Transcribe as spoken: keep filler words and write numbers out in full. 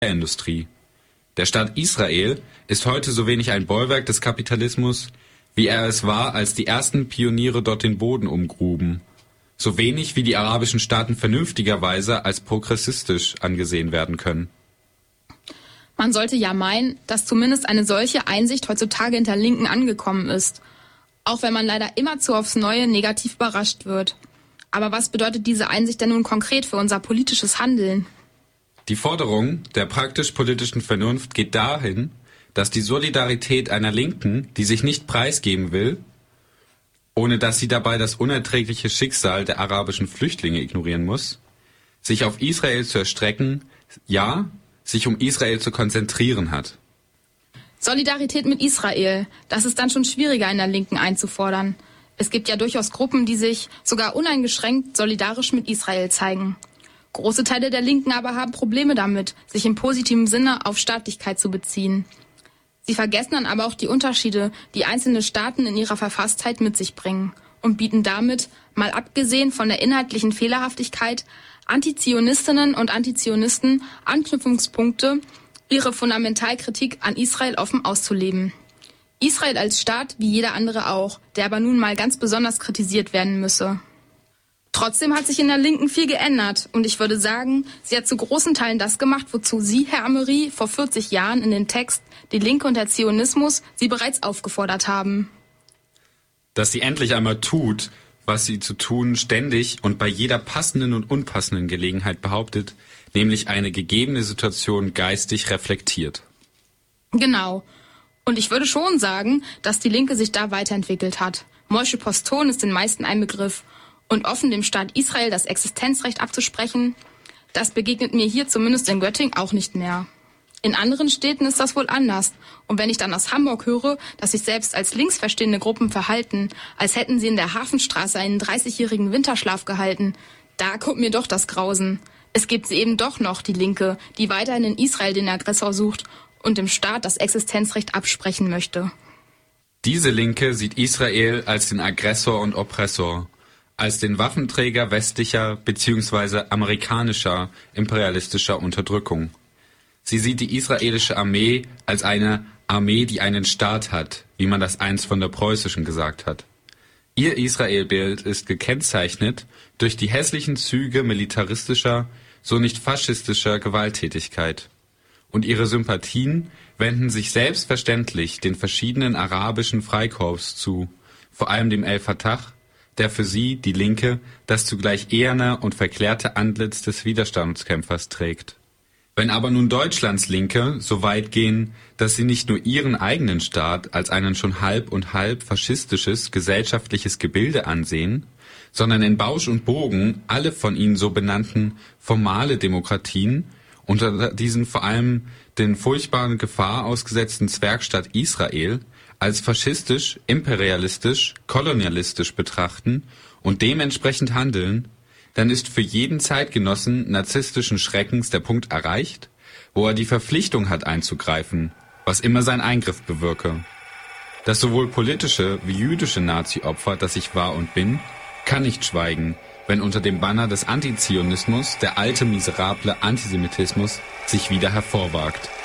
Industrie. Der Staat Israel ist heute so wenig ein Bollwerk des Kapitalismus, wie er es war, als die ersten Pioniere dort den Boden umgruben. So wenig wie die arabischen Staaten vernünftigerweise als progressistisch angesehen werden können. Man sollte ja meinen, dass zumindest eine solche Einsicht heutzutage in der Linken angekommen ist. Auch wenn man leider immerzu aufs Neue negativ überrascht wird. Aber was bedeutet diese Einsicht denn nun konkret für unser politisches Handeln? Die Forderung der praktisch-politischen Vernunft geht dahin, dass die Solidarität einer Linken, die sich nicht preisgeben will, ohne dass sie dabei das unerträgliche Schicksal der arabischen Flüchtlinge ignorieren muss, sich auf Israel zu erstrecken, ja, sich um Israel zu konzentrieren hat. Solidarität mit Israel, das ist dann schon schwieriger in der Linken einzufordern. Es gibt ja durchaus Gruppen, die sich sogar uneingeschränkt solidarisch mit Israel zeigen. Große Teile der Linken aber haben Probleme damit, sich im positiven Sinne auf Staatlichkeit zu beziehen. Sie vergessen dann aber auch die Unterschiede, die einzelne Staaten in ihrer Verfasstheit mit sich bringen und bieten damit, mal abgesehen von der inhaltlichen Fehlerhaftigkeit, Antizionistinnen und Antizionisten Anknüpfungspunkte, ihre Fundamentalkritik an Israel offen auszuleben. Israel als Staat wie jeder andere auch, der aber nun mal ganz besonders kritisiert werden müsse. Trotzdem hat sich in der Linken viel geändert und ich würde sagen, sie hat zu großen Teilen das gemacht, wozu Sie, Herr Ameri, vor vierzig Jahren in den Text Die Linke und der Zionismus Sie bereits aufgefordert haben. Dass sie endlich einmal tut, was sie zu tun ständig und bei jeder passenden und unpassenden Gelegenheit behauptet, nämlich eine gegebene Situation geistig reflektiert. Genau. Und ich würde schon sagen, dass die Linke sich da weiterentwickelt hat. Moshe Poston ist den meisten ein Begriff. Und offen dem Staat Israel das Existenzrecht abzusprechen, das begegnet mir hier zumindest in Göttingen auch nicht mehr. In anderen Städten ist das wohl anders. Und wenn ich dann aus Hamburg höre, dass sich selbst als links verstehende Gruppen verhalten, als hätten sie in der Hafenstraße einen dreißigjährigen Winterschlaf gehalten, da kommt mir doch das Grausen. Es gibt sie eben doch noch, die Linke, die weiterhin in Israel den Aggressor sucht und dem Staat das Existenzrecht absprechen möchte. Diese Linke sieht Israel als den Aggressor und Oppressor, als den Waffenträger westlicher bzw. amerikanischer imperialistischer Unterdrückung. Sie sieht die israelische Armee als eine Armee, die einen Staat hat, wie man das einst von der preußischen gesagt hat. Ihr Israelbild ist gekennzeichnet durch die hässlichen Züge militaristischer, so nicht faschistischer Gewalttätigkeit. Und ihre Sympathien wenden sich selbstverständlich den verschiedenen arabischen Freikorps zu, vor allem dem El-Fatah, der für sie, die Linke, das zugleich eherne und verklärte Antlitz des Widerstandskämpfers trägt. Wenn aber nun Deutschlands Linke so weit gehen, dass sie nicht nur ihren eigenen Staat als einen schon halb und halb faschistisches gesellschaftliches Gebilde ansehen, sondern in Bausch und Bogen alle von ihnen so benannten formale Demokratien, unter diesen vor allem den furchtbaren Gefahr ausgesetzten Zwergstaat Israel, als faschistisch, imperialistisch, kolonialistisch betrachten und dementsprechend handeln, dann ist für jeden Zeitgenossen narzisstischen Schreckens der Punkt erreicht, wo er die Verpflichtung hat einzugreifen, was immer sein Eingriff bewirke. Das sowohl politische wie jüdische Nazi-Opfer, das ich war und bin, kann nicht schweigen, wenn unter dem Banner des Antizionismus der alte miserable Antisemitismus sich wieder hervorwagt.